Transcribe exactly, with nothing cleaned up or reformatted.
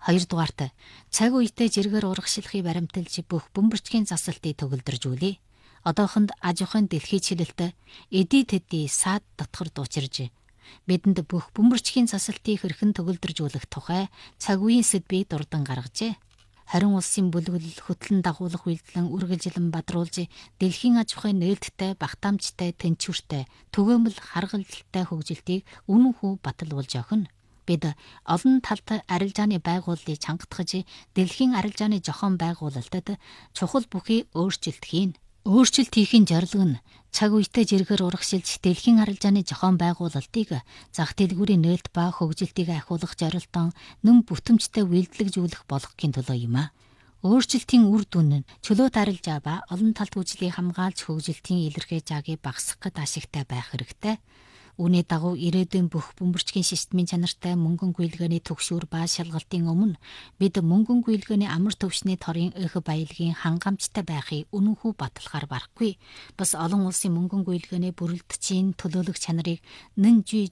Хоёрдугаарт цаг үетэй зэрэгээр урагшлахыг баримталж бүх бөмбөрчгийн засалтыг төгөлдржүүлээ. Одоохонд аж ахуйн дэлхийчлэлт эдий тэдий саад дотгор дуучирж бидэнд бүх бөмбөрчгийн засалтыг хэрхэн төгөлдржүүлэх тухай цаг үеийн сэдвийг дурдан гаргажээ. Харин улсын бүлэглэл хөтлөн дагуулах үйлдэлэн үргэлжилэн бадруулж дэлхийн аж ахуйн нээлттэй, багтаамжтай, тэнцвэртэй, түгээмэл харгалзалтай хөгжилтийг үнэн хүү баталуулж өгнө. Бид олон талт арилжааны байгууллыг чангатгаж дэлхийн арилжааны зохион байгуулалтад чухал бүхий өөрчлөлт хийн. Өөрчлөлт хийхин зорилго нь цаг үетэй зэрэгээр урагшилж дэлхийн арилжааны зохион байгуулалтыг зах дэлгүүрийн нээлт ба хөгжилтийг ахиулах зорилтон нэн бүтэмжтэй үйлдэлжүүлэх болгохын төлөө юм а. Өөрчлөлтийн үр дүн нь чөлөөт арилжаа ба олон талт хүчлийг хамгаалж хөгжилтийн илэрхий жаагийг багасгахад ашигтай байх хэрэгтэй. Үүний дагуу ирээдүйн бүх бөмбөрчгийн системийн чанартай мөнгөн гүйлгээний түгшүүр ба шалгалтын өмнө бид мөнгөн гүйлгээний амар төвшний торын эх баялагын хангамжтай байхыг үнэн хүү баталгаар барахгүй. Бас олон улсын мөнгөн гүйлгээний бүрэлдэхүүн төлөөлөх чанарыг нэн